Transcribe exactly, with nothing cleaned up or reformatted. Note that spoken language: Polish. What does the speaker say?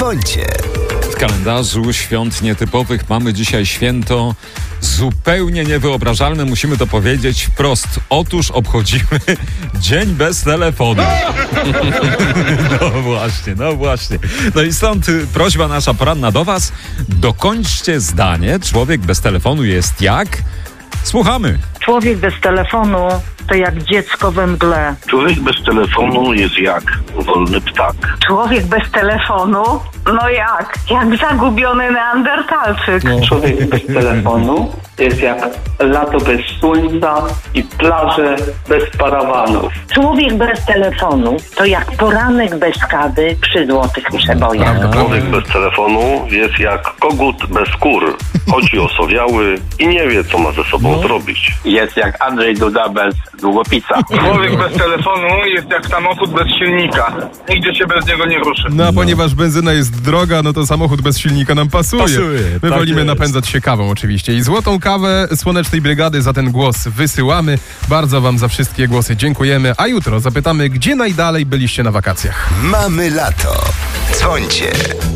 Dzwońcie. W kalendarzu świąt nietypowych mamy dzisiaj święto zupełnie niewyobrażalne, musimy to powiedzieć wprost. Otóż obchodzimy Dzień bez telefonu. No właśnie, no właśnie. No i stąd prośba nasza poranna do was. Dokończcie zdanie. Człowiek bez telefonu jest jak? Słuchamy. Człowiek bez telefonu to jak dziecko we mgle. Człowiek bez telefonu jest jak wolny ptak. Człowiek bez telefonu? No jak? Jak zagubiony neandertalczyk. No. Człowiek bez telefonu jest jak lato bez słońca i plaże bez parawanów. Człowiek bez telefonu to jak poranek bez kawy przy złotych przebojach. Człowiek bez telefonu jest jak kogut bez skór. Chodzi osowiały i nie wie, co ma ze sobą No. zrobić. Jest jak Andrzej Duda bez długopisa. Człowiek bez telefonu jest jak samochód bez silnika. Nigdzie się bez niego nie ruszy. No a ponieważ benzyna jest droga, no to samochód bez silnika nam pasuje. Pasuje, My tak wolimy jest. napędzać się kawą oczywiście. I złotą kawę Słonecznej Brygady za ten głos wysyłamy. Bardzo wam za wszystkie głosy dziękujemy. A jutro zapytamy, gdzie najdalej byliście na wakacjach. Mamy lato. Dzwońcie.